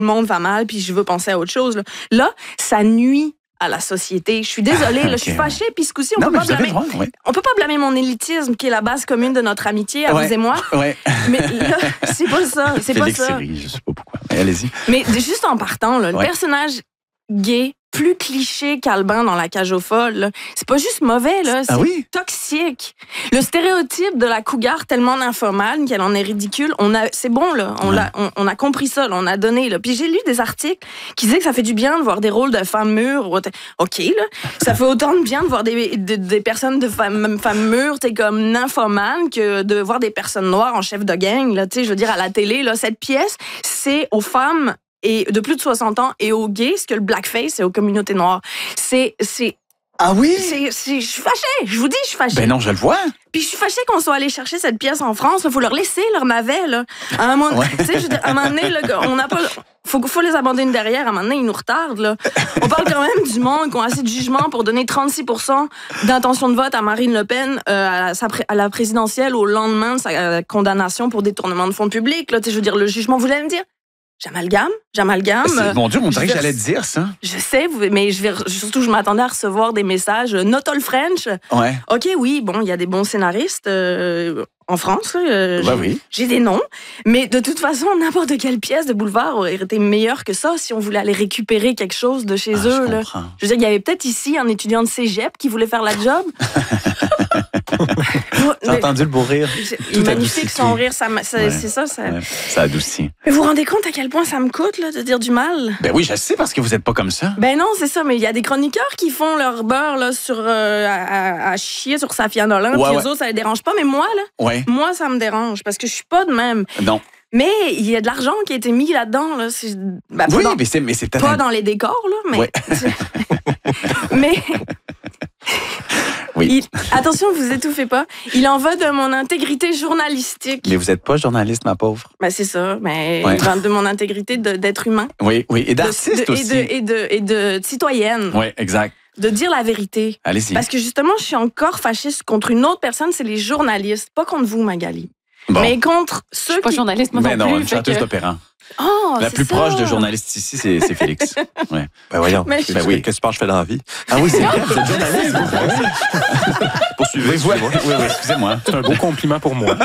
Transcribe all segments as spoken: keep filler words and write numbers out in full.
le monde va mal, puis je veux penser à autre chose. Là, là ça nuit à la société. Je suis désolée, là, okay. Je suis fâchée, puis ce coup-ci, on non, peut pas blâmer. Droit, oui. On peut pas blâmer mon élitisme, qui est la base commune de notre amitié, à ouais, vous et moi. Ouais. Mais là, c'est pas ça. C'est Félix pas ça. Série, je sais pas pourquoi. Mais allez-y. Mais juste en partant, là, le ouais. personnage gay, plus cliché qu'Alban dans La Cage aux folles, là. C'est pas juste mauvais, là. C'est ah oui? toxique. Le stéréotype de la cougar tellement nymphomane qu'elle en est ridicule, on a, c'est bon, là. On, ouais. l'a, on, on a compris ça, là. On a donné, là. Puis j'ai lu des articles qui disaient que ça fait du bien de voir des rôles de femmes mûres. OK, là. Ça fait autant de bien de voir des, de, des personnes de femmes, femmes mûres, t'es comme nymphomanes, que de voir des personnes noires en chef de gang, là. Tu sais, je veux dire, à la télé, là. Cette pièce, c'est aux femmes et de plus de soixante ans et aux gays, ce que le blackface et aux communautés noires. C'est, c'est, ah oui? C'est, c'est, je suis fâchée. Je vous dis, je suis fâchée. Ben non, je le vois. Puis je suis fâchée qu'on soit allé chercher cette pièce en France. Il faut leur laisser leur navet, là. À un moment, ouais. tu sais, je veux dire, à un moment donné, là, on n'a pas, faut, faut les abandonner derrière. À un moment donné, ils nous retardent, là. On parle quand même du monde qui ont assez de jugement pour donner trente-six pour cent d'intention de vote à Marine Le Pen euh, à, sa, à la présidentielle au lendemain de sa euh, condamnation pour détournement de fonds publics, là. Tu sais, je veux dire, le jugement, vous allez me dire. J'amalgame, j'amalgame. C'est, mon Dieu, on dirait que j'allais te dire ça. Je sais, mais je vais, surtout, je m'attendais à recevoir des messages. Not all French. Ouais. OK, oui, bon, il y a des bons scénaristes euh, en France. Euh, bah j'ai, oui. J'ai des noms. Mais de toute façon, n'importe quelle pièce de boulevard aurait été meilleure que ça si on voulait aller récupérer quelque chose de chez ah, eux. Je, là. je veux dire, il y avait peut-être ici un étudiant de cégep qui voulait faire la job. J'ai entendu le beau rire. Tout magnifique son rire, ça, ça, ouais. c'est ça. Ça, ouais. ça adoucit. Mais vous vous rendez compte à quel point ça me coûte là, de dire du mal? Ben oui, je sais parce que vous n'êtes pas comme ça. Ben non, c'est ça, mais il y a des chroniqueurs qui font leur beurre là, sur, euh, à, à chier sur Safia Nolan, ouais, puis ouais. eux autres, ça les dérange pas, mais moi, là, ouais. moi, ça me dérange parce que je suis pas de même. Non. Mais il y a de l'argent qui a été mis là-dedans. Là. C'est, ben, oui, dans, mais c'est, mais c'est pas tellement... dans les décors, là, mais... Ouais. mais... Oui. Il, attention, vous étouffez pas. Il en va de mon intégrité journalistique. Mais vous n'êtes pas journaliste, ma pauvre. Ben c'est ça. Mais ouais. il va de mon intégrité de, d'être humain. Oui, oui. Et d'artiste de, de, aussi. Et de, et, de, et de citoyenne. Oui, exact. De dire la vérité. Allez-y. Parce que justement, je suis encore fâchiste contre une autre personne, c'est les journalistes. Pas contre vous, Magali. Bon. Mais contre ceux qui... Je suis pas qui... journaliste, moi mais non, non plus. Une chanteuse que... d'opéra. Oh, la plus ça. proche de journaliste ici, c'est, c'est Félix. Ouais. Ben voyons. Mais ben oui. Qu'est-ce que tu penses que je fais dans la vie? Ah oui, c'est vrai, vous êtes journaliste. Poursuivez. Oui, oui, oui, oui, excusez-moi. C'est un beau compliment pour moi.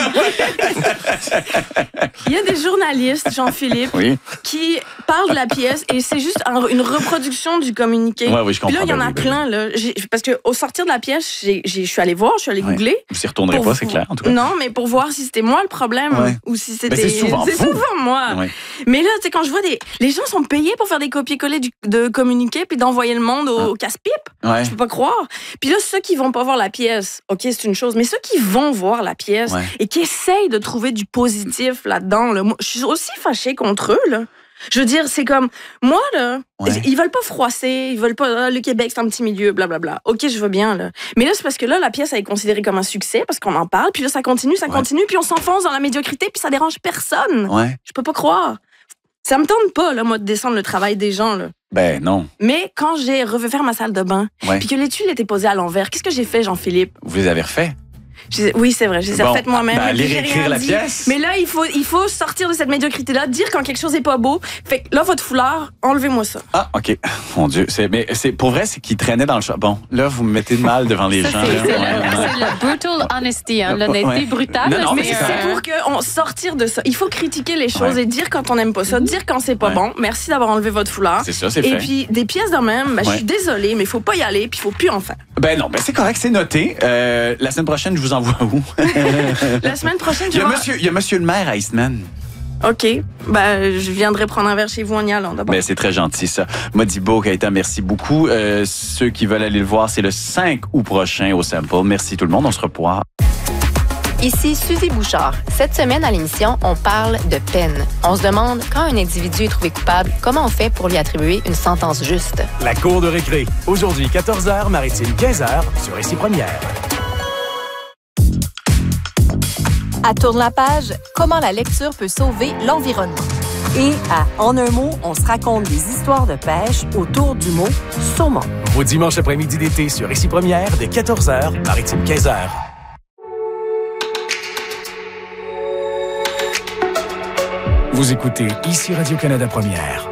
Il y a des journalistes, Jean-Philippe, oui. qui parlent de la pièce et c'est juste un, une reproduction du communiqué. Oui, oui, je comprends. Puis là, il y en a oui, plein. Là. J'ai, parce qu'au sortir de la pièce, j'ai, j'ai, je suis allée voir, je suis allée ouais. googler. Vous y retournerez pas, c'est clair, en tout cas. Non, mais pour voir si c'était moi le problème ouais. ou si c'était... Mais c'est souvent C'est vous. souvent moi. Ouais. Mais là, tu sais, quand je vois des... Les gens sont payés pour faire des copier-coller du... de communiqué puis d'envoyer le monde au, ah. au casse-pipe. Ouais. Je peux pas croire. Puis là, ceux qui vont pas voir la pièce, OK, c'est une chose, mais ceux qui vont voir la pièce ouais. et qui essayent de trouver du positif là-dedans, là, moi, je suis aussi fâchée contre eux, là. Je veux dire, c'est comme, moi, là, ouais. ils veulent pas froisser, ils veulent pas, ah, le Québec, c'est un petit milieu, blablabla. OK, je veux bien, là. Mais là, c'est parce que là, la pièce, elle est considérée comme un succès, parce qu'on en parle, puis là, ça continue, ça ouais. continue, puis on s'enfonce dans la médiocrité, puis ça dérange personne. Ouais. Je peux pas croire. Ça me tente pas, là, moi, de descendre le travail des gens, là. Ben, non. Mais quand j'ai refait ma salle de bain, ouais. puis que les tuiles étaient posées à l'envers, qu'est-ce que j'ai fait, Jean-Philippe? Vous les avez refait? Je, oui, c'est vrai, je les ai bon, refaites moi-même. Ben, allez j'ai réécrire rien la dit. pièce. Mais là, il faut, il faut sortir de cette médiocrité-là, dire quand quelque chose n'est pas beau. Fait que là, votre foulard, enlevez-moi ça. Ah, OK. Mon Dieu. C'est, mais c'est, pour vrai, c'est qu'il traînait dans le chat. Bon, là, vous me mettez de mal devant les ça, gens. C'est, là. c'est, Ouais, le, ouais. c'est le brutal honesty, hein, l'honnêteté ouais. brutale. Non, non, mais mais c'est, c'est pour qu'on sortir de ça. Il faut critiquer les choses ouais. et dire quand on n'aime pas ça, dire quand c'est pas ouais. bon. Merci d'avoir enlevé votre foulard. C'est ça, c'est et fait. Et puis, des pièces de même, ben, ouais. je suis désolée, mais il faut pas y aller, puis il faut plus en faire. Ben non, ben c'est correct, c'est noté. Euh, la semaine prochaine, je vous envoie où? La semaine prochaine, je il y a vais... monsieur, il y a monsieur le maire à Eastman. OK. Ben, je viendrai prendre un verre chez vous en y allant d'abord. Ben, c'est très gentil, ça. Modibo, Gaëtan, merci beaucoup. Euh, ceux qui veulent aller le voir, c'est le cinq août prochain au Sample. Merci tout le monde. On se revoit. Ici Suzy Bouchard. Cette semaine à l'émission, on parle de peine. On se demande, quand un individu est trouvé coupable, comment on fait pour lui attribuer une sentence juste? La cour de récré. Aujourd'hui, quatorze heures, Maritime, quinze heures, sur Récit Première. À Tourne la page, comment la lecture peut sauver l'environnement. Et à En un mot, on se raconte des histoires de pêche autour du mot saumon. Vos dimanches après-midi d'été sur Récit Première, dès quatorze heures, Maritime, quinze heures. Vous écoutez ici Radio-Canada Première.